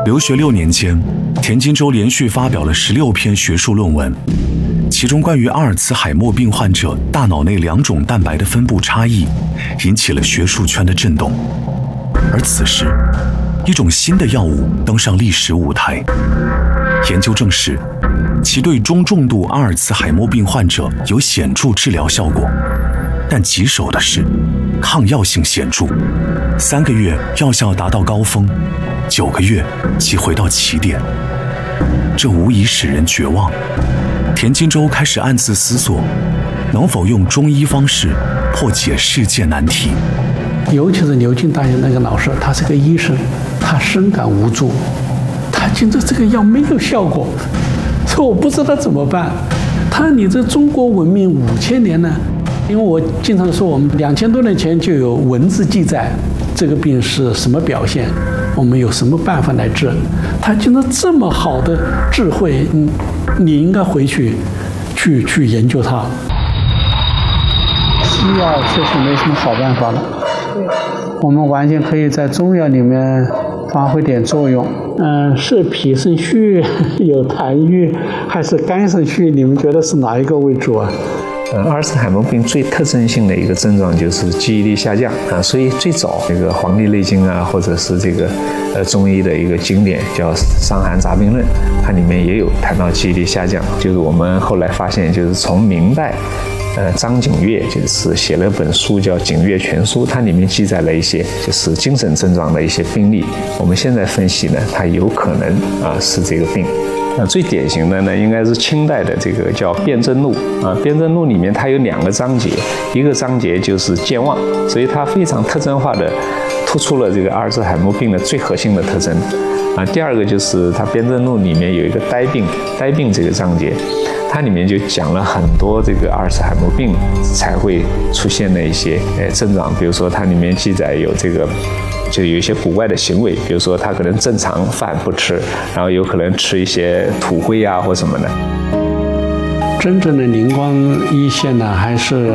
留学6年间，田金洲连续发表了16篇学术论文，其中关于阿尔茨海默病患者大脑内2种蛋白的分布差异，引起了学术圈的震动。而此时，一种新的药物登上历史舞台，研究证实，其对中重度阿尔茨海默病患者有显著治疗效果。但棘手的是，抗药性显著，3个月药效达到高峰，9个月即回到起点。这无疑使人绝望。田金洲开始暗自思索，能否用中医方式破解世界难题。 尤其是牛津大学那个老师，他是个医生，他深感无助，他觉得这个药没有效果，说我不知道怎么办。他说你这中国文明5000年呢？因为我经常说，我们2000多年前就有文字记载，这个病是什么表现，我们有什么办法来治。他觉得这么好的智慧，你应该回去研究它。西药确实没什么好办法了，我们完全可以在中药里面发挥点作用。是脾肾虚、有痰郁，还是肝肾虚？你们觉得是哪一个为主啊？ 阿尔茨海默病最特征性的一个症状就是记忆力下降啊，所以最早这个《黄帝内经》啊，或者是这个中医的一个经典叫《伤寒杂病论》，它里面也有谈到记忆力下降。就是我们后来发现，就是从明代，张景岳就是写了本书叫《景岳全书》，它里面记载了一些就是精神症状的一些病例。我们现在分析呢，它有可能是这个病。最典型的呢，应该是清代的这个叫《辨证录》啊，《辨证录》里面它有2个章节，一个章节就是健忘，所以它非常特征化的突出了这个阿尔茨海默病的最核心的特征啊。第二个就是它《辨证录》里面有一个呆病这个章节，它里面就讲了很多这个阿尔茨海默病才会出现的一些症状，比如说它里面记载有这个。就有一些古怪的行为，比如说他可能正常饭不吃，然后有可能吃一些土灰啊或什么的。 真正的灵光一现呢，还是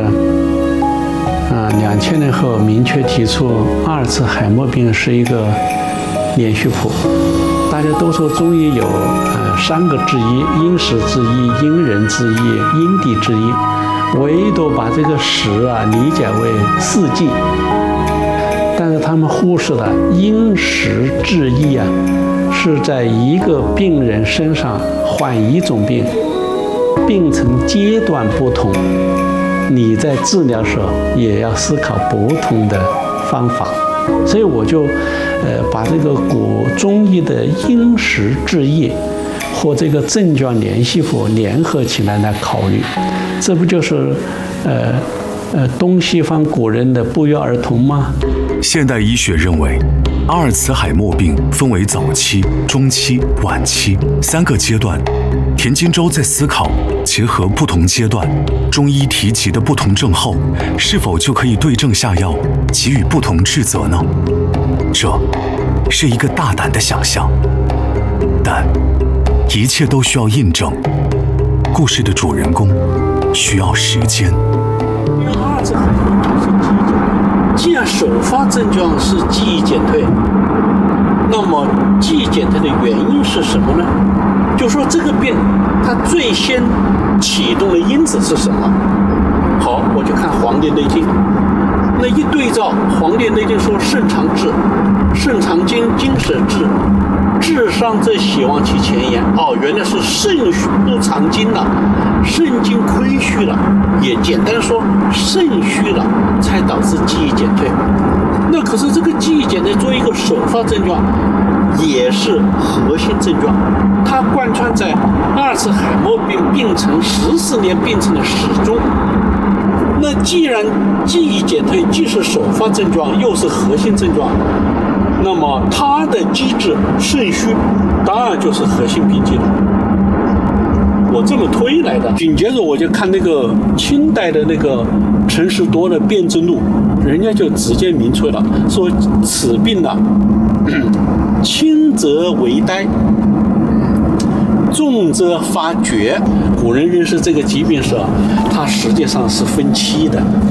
2000年后明确提出阿尔茨海默病是一个连续谱。大家都说中医有3个治医：因时治医、因人治医、因地治医，唯独把这个时理解为4季。但是他们忽视了因时治医是在一个病人身上患一种病，病程阶段不同，你在治疗时候也要思考不同的方法。所以我就把这个古中医的因时治医和这个症状联系符联合起来考虑，这不就是东西方古人的不约而同吗？ 现代医学认为，阿尔茨海默病分为早期、中期、晚期3个阶段。田金洲在思考，结合不同阶段中医提及的不同症候，是否就可以对症下药，给予不同治责呢？这是一个大胆的想象，但一切都需要印证。故事的主人公需要时间。 因为阿尔茨海默病是记忆减退，既然首发症状是记忆减退，那么记忆减退的原因是什么呢？就说这个病它最先启动的因子是什么？好，我就看《黄帝内经》，那一对照，《黄帝内经》说肾常治，肾常经，经舍治，治伤则血旺其前沿。原来是肾不常经了，肾经亏虚了，也简单说肾虚了才导致记忆减退。那可是这个记忆减退作为一个首发症状，也是核心症状，它贯穿在阿尔茨海默病病程14年病程的始终。那既然记忆减退既是首发症状，又是核心症状，那么它的机制肾虚，当然就是核心病机了。我这么推来的。紧接着我就看那个清代的那个陈士多的《辨证录》，人家就直接明确了，说此病轻则为呆，重则发厥。古人认识这个疾病时，它实际上是分期的。